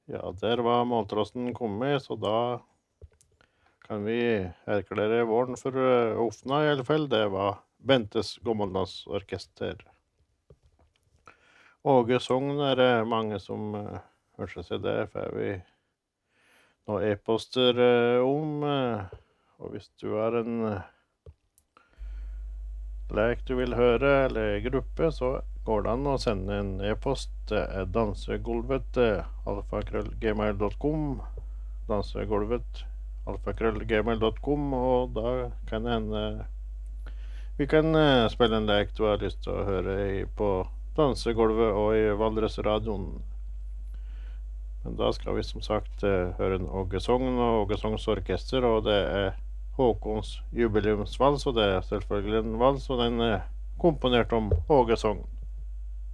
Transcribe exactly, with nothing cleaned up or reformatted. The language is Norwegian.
Ja, der var måltrosten kommet, så da kan vi erklære våren for uh, åpna i alle fall. Det var Bentes Gammeldansorkester. Åge Sogn er det mange som uh, hørte seg det, for vi noen e-poster uh, om. Uh, og hvis du har en uh, lek du vil høre, eller gruppe, så går det an å sende en e-post. Det er dansegulvet uh, alfakrøll gmail dot com. Dansegulvet alfakrøll gmail dot com, og da kan det hende vi kan uh, spille en lek du har lyst til å høre i, på dansegulvet og i Valdresradioen. Men da skal vi som sagt uh, høre en Åge Sogn og Åge Sogns orkester, og det er Håkons jubileumsvals, og det er selvfølgelig en vals, og den er komponert om Åge Sogn.